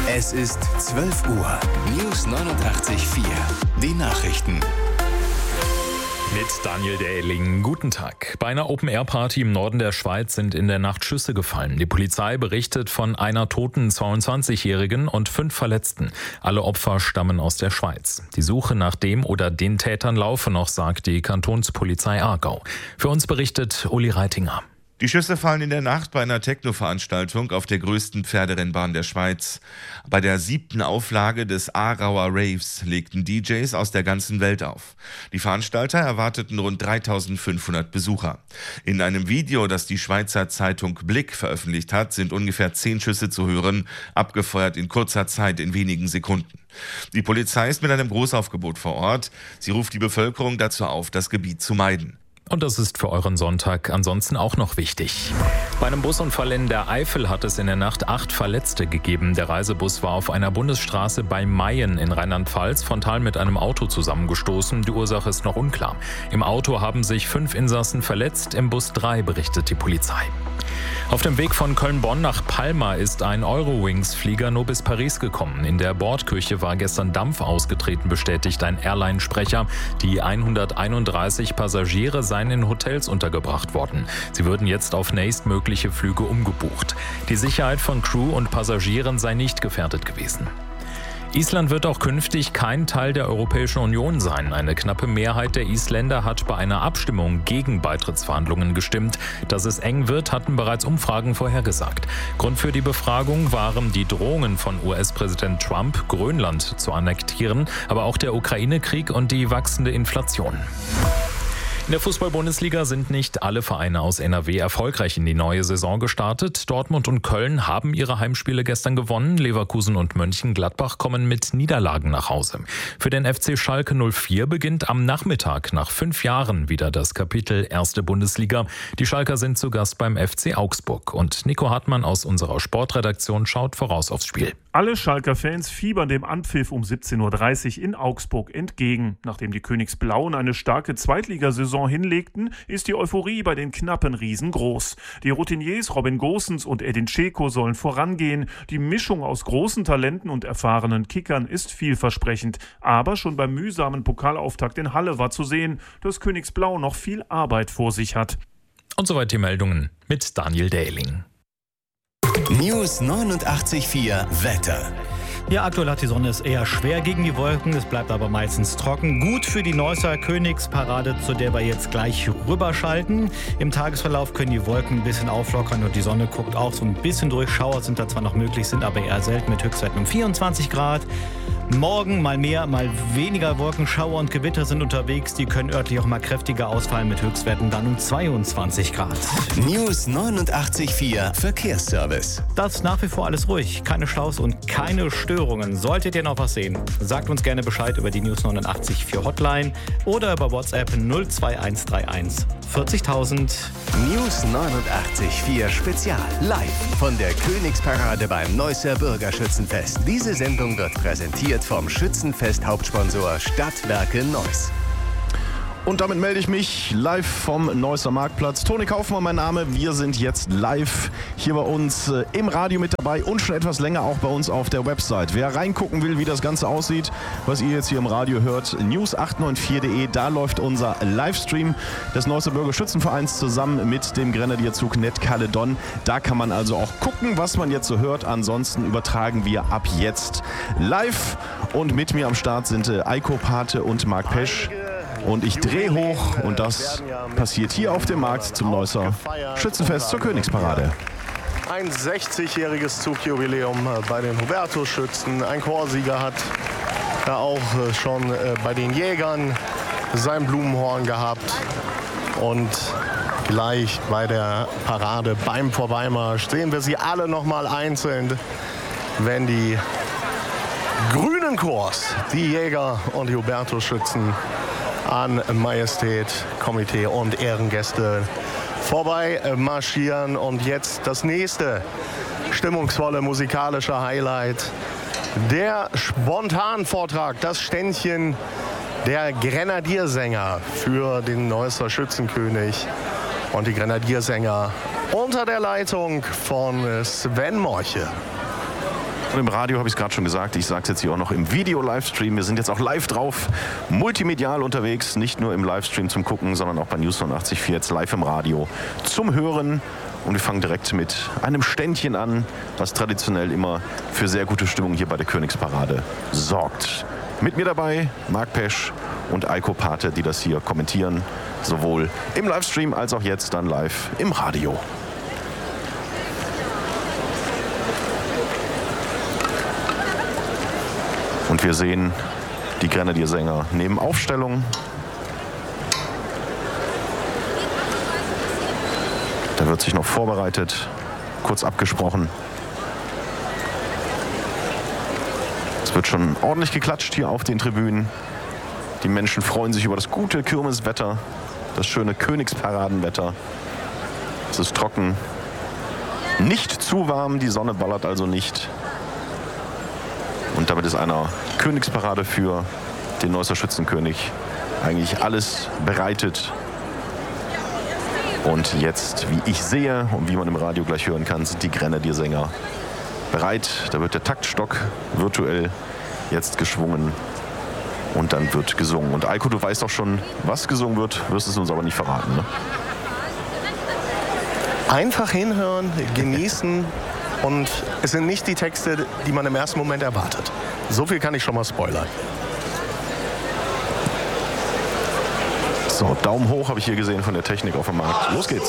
Es ist 12 Uhr. News 89.4. Die Nachrichten. Mit Daniel Dähling. Guten Tag. Bei einer Open-Air-Party im Norden der Schweiz sind in der Nacht Schüsse gefallen. Die Polizei berichtet von einer toten 22-Jährigen und 5 Verletzten. Alle Opfer stammen aus der Schweiz. Die Suche nach dem oder den Tätern laufe noch, sagt die Kantonspolizei Aargau. Für uns berichtet Uli Reitinger. Die Schüsse fallen in der Nacht bei einer Techno-Veranstaltung auf der größten Pferderennbahn der Schweiz. Bei der 7. Auflage des Aarauer Raves legten DJs aus der ganzen Welt auf. Die Veranstalter erwarteten rund 3500 Besucher. In einem Video, das die Schweizer Zeitung Blick veröffentlicht hat, sind ungefähr 10 Schüsse zu hören, abgefeuert in kurzer Zeit in wenigen Sekunden. Die Polizei ist mit einem Großaufgebot vor Ort. Sie ruft die Bevölkerung dazu auf, das Gebiet zu meiden. Und das ist für euren Sonntag ansonsten auch noch wichtig. Bei einem Busunfall in der Eifel hat es in der Nacht 8 Verletzte gegeben. Der Reisebus war auf einer Bundesstraße bei Mayen in Rheinland-Pfalz frontal mit einem Auto zusammengestoßen. Die Ursache ist noch unklar. Im Auto haben sich 5 Insassen verletzt, im Bus 3, berichtet die Polizei. Auf dem Weg von Köln-Bonn nach Palma ist ein Eurowings-Flieger nur bis Paris gekommen. In der Bordküche war gestern Dampf ausgetreten, bestätigt ein Airline-Sprecher. Die 131 Passagiere seien in Hotels untergebracht worden. Sie würden jetzt auf nächstmögliche Flüge umgebucht. Die Sicherheit von Crew und Passagieren sei nicht gefährdet gewesen. Island wird auch künftig kein Teil der Europäischen Union sein. Eine knappe Mehrheit der Isländer hat bei einer Abstimmung gegen Beitrittsverhandlungen gestimmt. Dass es eng wird, hatten bereits Umfragen vorhergesagt. Grund für die Befragung waren die Drohungen von US-Präsident Trump, Grönland zu annektieren, aber auch der Ukraine-Krieg und die wachsende Inflation. In der Fußball-Bundesliga sind nicht alle Vereine aus NRW erfolgreich in die neue Saison gestartet. Dortmund und Köln haben ihre Heimspiele gestern gewonnen. Leverkusen und Mönchengladbach kommen mit Niederlagen nach Hause. Für den FC Schalke 04 beginnt am Nachmittag nach 5 Jahren wieder das Kapitel 1. Bundesliga. Die Schalker sind zu Gast beim FC Augsburg. Und Nico Hartmann aus unserer Sportredaktion schaut voraus aufs Spiel. Alle Schalker-Fans fiebern dem Anpfiff um 17.30 Uhr in Augsburg entgegen. Nachdem die Königsblauen eine starke Zweitligasaison hinlegten, ist die Euphorie bei den knappen Riesen groß. Die Routiniers Robin Gosens und Edin Dzeko sollen vorangehen. Die Mischung aus großen Talenten und erfahrenen Kickern ist vielversprechend. Aber schon beim mühsamen Pokalauftakt in Halle war zu sehen, dass Königsblau noch viel Arbeit vor sich hat. Und soweit die Meldungen mit Daniel Dähling. News 89.4 Wetter. Ja, aktuell hat die Sonne es eher schwer gegen die Wolken, es bleibt aber meistens trocken. Gut für die Neusser Königsparade, zu der wir jetzt gleich rüberschalten. Im Tagesverlauf können die Wolken ein bisschen auflockern und die Sonne guckt auch so ein bisschen durch. Schauer sind da zwar noch möglich, sind aber eher selten mit Höchstwerten um 24 Grad. Morgen mal mehr, mal weniger Wolken, Schauer und Gewitter sind unterwegs. Die können örtlich auch mal kräftiger ausfallen mit Höchstwerten dann um 22 Grad. News 89.4 Verkehrsservice. Das ist nach wie vor alles ruhig. Keine Staus und keine Störungen. Solltet ihr noch was sehen, sagt uns gerne Bescheid über die News 89.4 Hotline oder über WhatsApp 02131 40.000. News 89.4 Spezial. Live von der Königsparade beim Neusser Bürgerschützenfest. Diese Sendung wird präsentiert vom Schützenfest-Hauptsponsor Stadtwerke Neuss. Und damit melde ich mich live vom Neusser Marktplatz. Toni Kaufmann, mein Name. Wir sind jetzt live hier bei uns im Radio mit dabei und schon etwas länger auch bei uns auf der Website. Wer reingucken will, wie das Ganze aussieht, was ihr jetzt hier im Radio hört, news894.de, da läuft unser Livestream des Neusser Bürgerschützenvereins zusammen mit dem Grenadierzug Net Caledon. Da kann man also auch gucken, was man jetzt so hört. Ansonsten übertragen wir ab jetzt live. Und mit mir am Start sind Eiko Pate und Marc Pesch. Und ich drehe hoch und das passiert hier auf dem Markt zum Neusser Schützenfest zur Königsparade. Ein 60-jähriges Zugjubiläum bei den Hubertus-Schützen. Ein Chorsieger hat ja auch schon bei den Jägern sein Blumenhorn gehabt. Und gleich bei der Parade beim Vorbeimarsch sehen wir sie alle noch mal einzeln, wenn die grünen Chors, die Jäger und die Hubertus-Schützen an Majestät, Komitee und Ehrengäste vorbei marschieren. Und jetzt das nächste stimmungsvolle musikalische Highlight. Der Spontanvortrag, das Ständchen der Grenadiersänger für den Neusser Schützenkönig. Und die Grenadiersänger unter der Leitung von Sven Morche. Und im Radio habe ich es gerade schon gesagt, ich sage es jetzt hier auch noch im Video-Livestream. Wir sind jetzt auch live drauf, multimedial unterwegs, nicht nur im Livestream zum Gucken, sondern auch bei News 89.4 jetzt live im Radio zum Hören. Und wir fangen direkt mit einem Ständchen an, was traditionell immer für sehr gute Stimmung hier bei der Königsparade sorgt. Mit mir dabei Marc Pesch und Eiko Pate, die das hier kommentieren, sowohl im Livestream als auch jetzt dann live im Radio. Und wir sehen, die Grenadiersänger nehmen Aufstellung. Da wird sich noch vorbereitet, kurz abgesprochen. Es wird schon ordentlich geklatscht hier auf den Tribünen. Die Menschen freuen sich über das gute Kirmeswetter, das schöne Königsparadenwetter. Es ist trocken, nicht zu warm, die Sonne ballert also nicht. Und damit ist einer Königsparade für den Neusser Schützenkönig eigentlich alles bereitet. Und jetzt, wie ich sehe und wie man im Radio gleich hören kann, sind die Grenadiersänger bereit. Da wird der Taktstock virtuell jetzt geschwungen und dann wird gesungen. Und Eiko, du weißt doch schon, was gesungen wird, wirst es uns aber nicht verraten, ne? Einfach hinhören, genießen und es sind nicht die Texte, die man im ersten Moment erwartet. So viel kann ich schon mal spoilern. So, Daumen hoch habe ich hier gesehen von der Technik auf dem Markt. Los geht's.